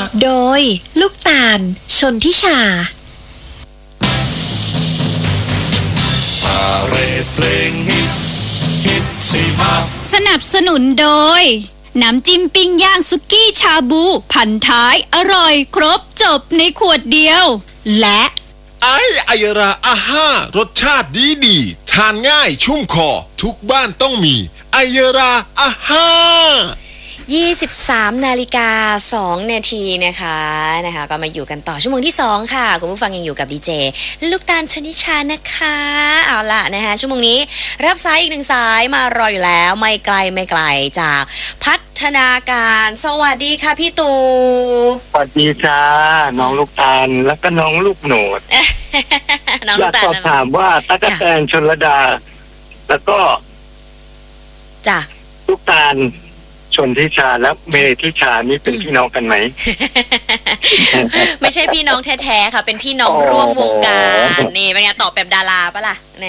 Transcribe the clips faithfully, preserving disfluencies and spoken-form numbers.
โดยลูกตาลชนทิชาพาเรดเพลงฮิตฮิตสิฮะสนับสนุนโดยน้ำจิ้มปิ้งย่างสุกี้ชาบูพันท้ายอร่อยครบจบในขวดเดียวและไอไอราอาห้ารสชาติดีดีทานง่ายชุ่มคอทุกบ้านต้องมีไอราอาห้ายี่สิบสามนาฬิกาสองนาทีนะคะนะคะก็มาอยู่กันต่อชั่วโมงที่สองค่ะคุณผู้ฟังยังอยู่กับดีเจลูกตาลชนิชานะคะเอาล่ะนะคะชั่วโมงนี้รับสายอีกหนึ่งสายมารออยู่แล้วไม่ไกลไม่ไกลจากพัฒนาการสวัสดีค่ะพี่ตู่สวัสดีจ้าน้องลูกตาลแล้วก็น้องลูกโหนดน้องลูกตาลอยากสอบถามว่าตั๊กแตนชลดาแล้วก็จ้ะลูกตาลชนทิชาและเมทิชานี่เป็นพี่น้องกันไหมไม่ใช่พี่น้องแท้ๆค่ะเป็นพี่น้องร่วมวงการนี่เป็นไงตอบแบบดาราปะล่ะแน่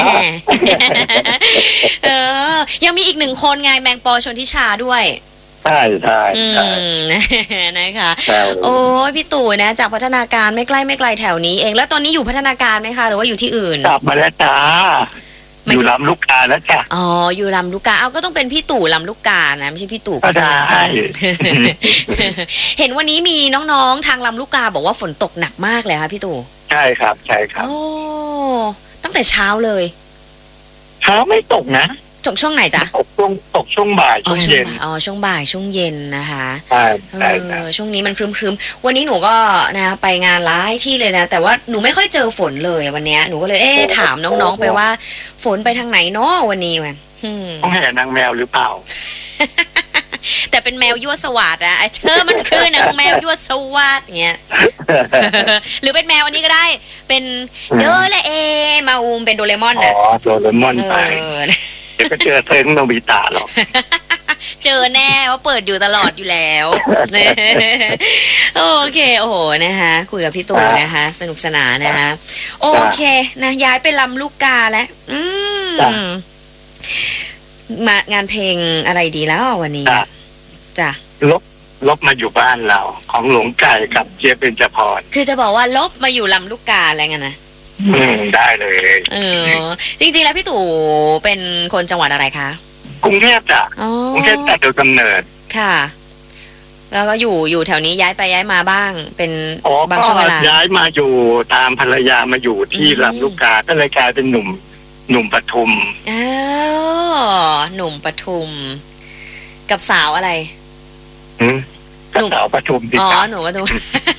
เออยังมีอีกหนึ่งคนไงแมงปอชนทิชาด้วยใช่ใช่ใช่นะคะโอ้ยพี่ตู่นะจากพัฒนาการไม่ใกล้ไม่ไกลแถวนี้เองแล้วตอนนี้อยู่พัฒนาการไหมคะหรือว่าอยู่ที่อื่นกลับมาแล้วจ้าอยู่ลำลูกกาแล้วจ้ะอ๋ออยู่ลำลูกกาเอาก็ต้องเป็นพี่ตู่ลำลูกกานะไม่ใช่พี่ตู่พัฒนาการเห็นวันนี้มีน้องๆทางลำลูกกาบอกว่าฝนตกหนักมากเลยค่ะพี่ตู่ใช่ครับใช่ครับโอ้ตั้งแต่เช้าเลยเช้าไม่ตกนะตกช่วงไหนจ๊ะตกช่วงตกช่วงบ่ายช่วงเย็นอ๋อช่วงบ่ายช่วงเย็นนะคะใช่ใช่ช่วงนี้มันครึมๆวันนี้หนูก็นะไปงานหลายที่เลยนะแต่ว่าหนูไม่ค่อยเจอฝนเลยวันนี้หนูก็เลยเอ๊ะถามน้องๆไปว่าฝนไปทางไหนเนาะวันนี้มันต้องแห่นางแมวหรือเปล่าแต่เป็นแมวยั่วสวัสดิ์อะเชื่อมันคือนางแมวยั่วสวัสดิ์เงี้ยหรือเป็นแมวอันนี้ก็ได้เป็นโดเรเอมาอูมเป็นโดเรมอนอะอ๋อโดเรมอนไปเดี๋ยวก็เจอเซนโนบิตะหรอกเจอแน่ว่าเปิดอยู่ตลอดอยู่แล้วโอเคโอ้โหนะคะคุยกับพี่ตู่นะคะสนุกสนานนะคะโอเคนะย้ายไปลำลูกกาแล้วอืมมางานเพลงอะไรดีแล้ววันนี้จ้ะลบลบมาอยู่บ้านเราของหลวงไก่กับเจี๊ยบเบญจพรคือจะบอกว่าลบมาอยู่ลำลูกกาอะไรเงี้ยนะอืมได้เลยเออจริงๆแล้วพี่ตู่เป็นคนจังหวัดอะไรคะกรุงเทพจ้ะกรุงเทพแต่โดยกำเนิดค่ะแล้วก็อยู่อยู่แถวนี้ย้ายไปย้ายมาบ้างเป็นบางช่วงเวลาย้ายมาอยู่ตามภรรยามาอยู่ที่ลำลูกกาก็เลยกลายเป็นหนุ่มหนุ่มปทุมอ๋อหนุ่มปทุมกับสาวอะไรหนุ่มสาวปทุมอ๋อหนุ่มปทุม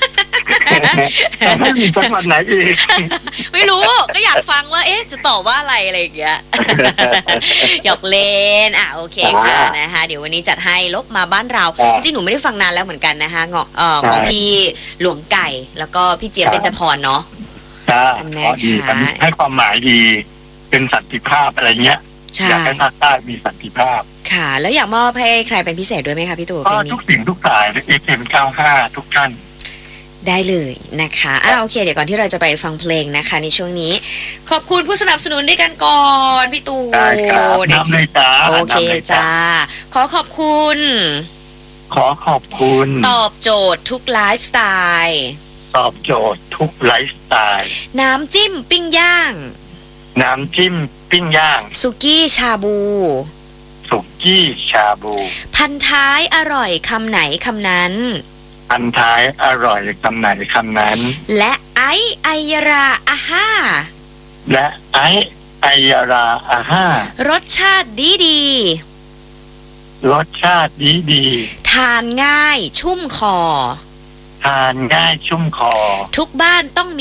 ไม่มีจังหวัดไหนอีกไม่รู้ก็อยากฟังว่าเอ๊ะจะตอบว่าอะไรอะไรอย่างเงี้ยหยอกเล่นอ่ะโอเคค่ะนะคะเดี๋ยววันนี้จัดให้ลบมาบ้านเราจริงหนูไม่ได้ฟังนานแล้วเหมือนกันนะคะเงาะเอ่อของพี่หลวงไก่แล้วก็พี่เจี๊ยบเบญจพรเนาะนะคะให้ความหมายดีเป็นสันติภาพอะไรเงี้ยอยากให้ภาคใต้มีสันติภาพค่ะแล้วอยากมอบให้ใครเป็นพิเศษด้วยไหมคะพี่ตู่ก็ทุกสิ่งทุกสายเอฟเอ็มเก้าห้าทุกท่านได้เลยนะคะอ่าโอเคเดี๋ยวก่อนที่เราจะไปฟังเพลงนะคะในช่วงนี้ขอบคุณผู้สนับสนุนด้วยกันก่อนพี่ตู่ได้ครับนำเลยจ้าโอเคจ้าขอขอบคุณขอขอบคุณตอบโจทย์ทุกไลฟ์สไตล์ตอบโจทย์ทุกไลฟ์สไตล์น้ำจิ้มปิ้งย่างน้ำจิ้มปิ้งย่างสุกี้ชาบูสุกี้ชาบูพันท้ายอร่อยคำไหนคำนั้นพันท้ายอร่อยคำไหนคำนั้นและไอไอยราอาห้าและไอไอยราอาห้ารสชาติดีดีรสชาติดีดีทานง่ายชุ่มคอทานง่ายชุ่มคอทุกบ้านต้อง